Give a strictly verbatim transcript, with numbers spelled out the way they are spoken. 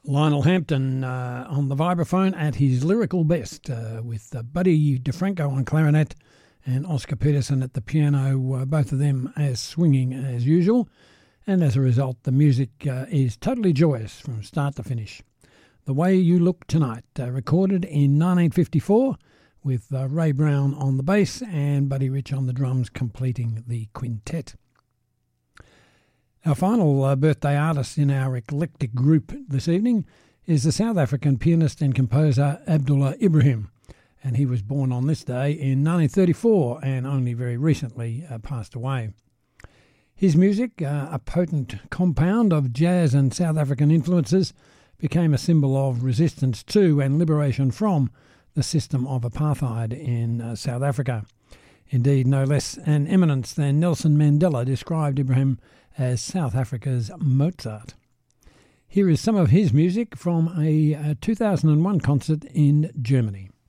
Lionel Hampton uh, on the vibraphone at his lyrical best, uh, with uh, Buddy DeFranco on clarinet and Oscar Peterson at the piano, uh, both of them as swinging as usual. And as a result, the music uh, is totally joyous from start to finish. The Way You Look Tonight, uh, recorded in nineteen fifty-four, with uh, Ray Brown on the bass and Buddy Rich on the drums, completing the quintet. Our final uh, birthday artist in our eclectic group this evening is the South African pianist and composer Abdullah Ibrahim, and he was born on this day in nineteen thirty-four and only very recently uh, passed away. His music, uh, a potent compound of jazz and South African influences, became a symbol of resistance to and liberation from the system of apartheid in uh, South Africa. Indeed, no less an eminence than Nelson Mandela described Ibrahim as South Africa's Mozart. Here is some of his music from a, a two thousand one concert in Germany.